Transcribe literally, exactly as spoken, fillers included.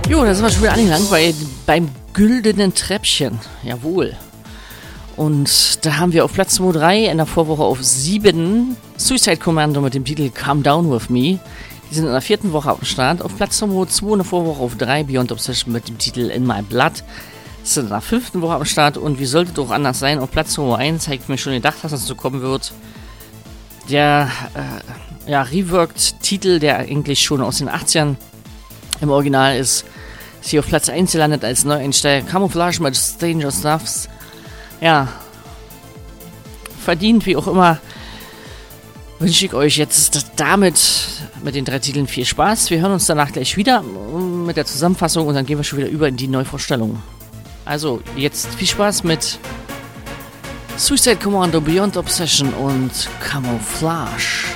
Jo, da sind wir schon wieder angelangt bei, beim güldenen Treppchen. Jawohl. Und da haben wir auf Platz Nummer drei in der Vorwoche auf sieben Suicide Commando mit dem Titel Calm Down With Me. Die sind in der vierten Woche am Start. Auf Platz Nummer zwei in der Vorwoche auf drei Beyond Obsession mit dem Titel In My Blood. Das sind in der fünften Woche am Start. Und wie sollte doch anders sein? Auf Platz Nummer eins habe ich mir schon gedacht, dass das so kommen wird. Der äh, ja, Reworked-Titel, der eigentlich schon aus den achtzigern im Original ist, ist hier auf Platz eins gelandet als Neueinsteiger. Camouflage mit Stranger Stuffs. Ja, verdient, wie auch immer, wünsche ich euch jetzt damit mit den drei Titeln viel Spaß. Wir hören uns danach gleich wieder mit der Zusammenfassung und dann gehen wir schon wieder über in die Neuvorstellung. Also, jetzt viel Spaß mit Suicide Commando, Beyond Obsession und Camouflage.